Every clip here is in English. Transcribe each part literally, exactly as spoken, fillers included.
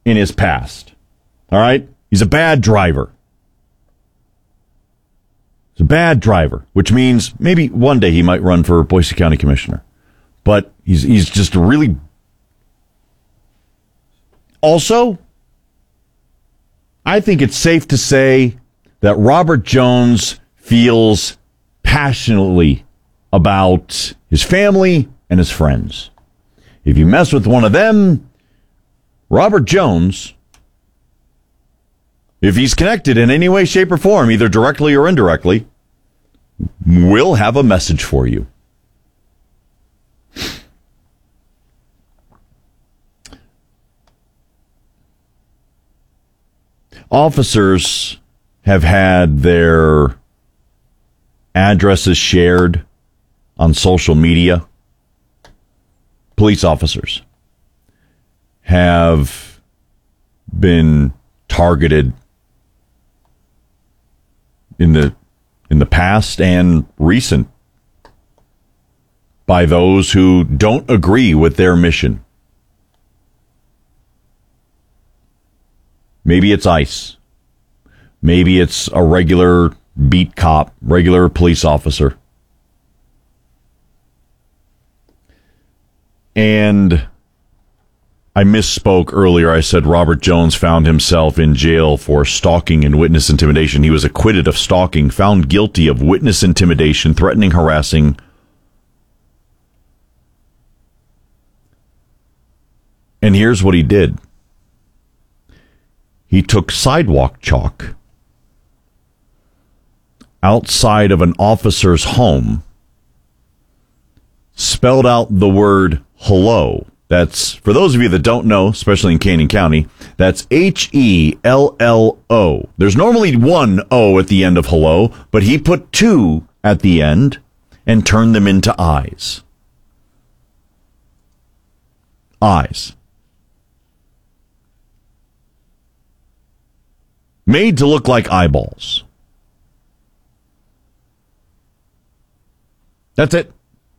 in his past. All right? He's a bad driver. He's a bad driver, which means maybe one day he might run for Boise County Commissioner. But he's he's just a really... Also, I think it's safe to say that Robert Jones feels passionately about his family and his friends. If you mess with one of them, Robert Jones, if he's connected in any way, shape, or form, either directly or indirectly, will have a message for you. Officers have had their addresses shared on social media. Police officers have been targeted in the in the past and recent by those who don't agree with their mission. Maybe it's ICE. Maybe it's a regular beat cop, regular police officer. And I misspoke earlier. I said Robert Jones found himself in jail for stalking and witness intimidation. He was acquitted of stalking, found guilty of witness intimidation, threatening, harassing. And here's what he did. He took sidewalk chalk outside of an officer's home, spelled out the word hello. That's, for those of you that don't know, especially in Canyon County, that's H E L L O. There's normally one O at the end of hello, but he put two at the end and turned them into eyes. Eyes. Made to look like eyeballs. That's it.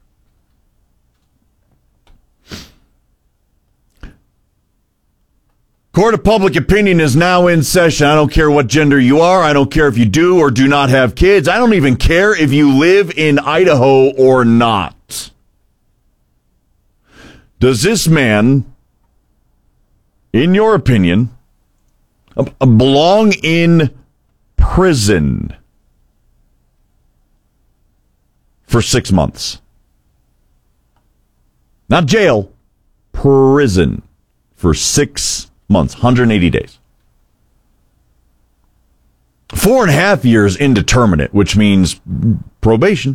Court of public opinion is now in session. I don't care what gender you are. I don't care if you do or do not have kids. I don't even care if you live in Idaho or not. Does this man, in your opinion, belong in prison for six months? Not jail, prison for six months, one hundred eighty days. Four and a half years indeterminate, which means probation.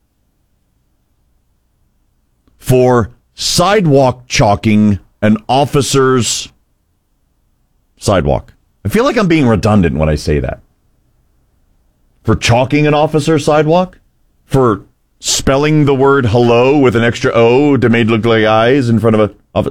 For sidewalk chalking an officer's sidewalk. I feel like I'm being redundant when I say that. For chalking an officer's sidewalk? For spelling the word hello with an extra O to make it look like eyes in front of a officer?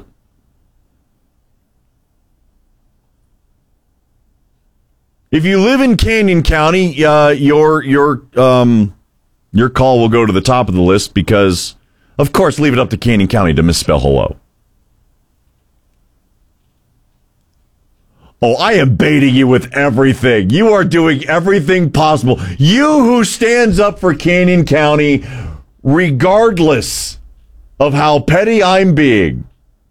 If you live in Canyon County, uh, your your um your call will go to the top of the list because, of course, leave it up to Canyon County to misspell hello. Oh, I am baiting you with everything. You are doing everything possible. You who stands up for Canyon County, regardless of how petty I'm being.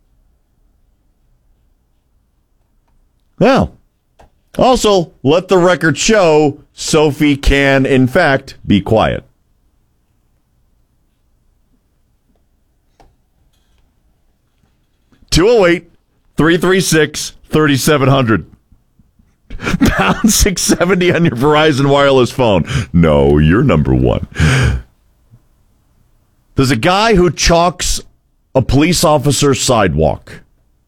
Well, also, let the record show Sophie can, in fact, be quiet. two oh eight, three three six, three seven zero zero. Pound six seventy on your Verizon wireless phone. No, you're number one. There's a guy who chalks a police officer's sidewalk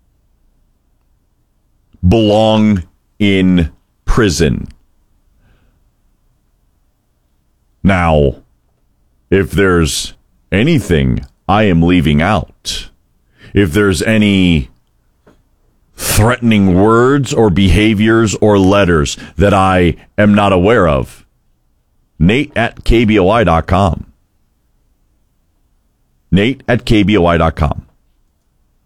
belong in prison. Now, if there's anything I am leaving out, if there's any threatening words or behaviors or letters that I am not aware of, Nate at K B O I dot com. Nate at K B O I dot com.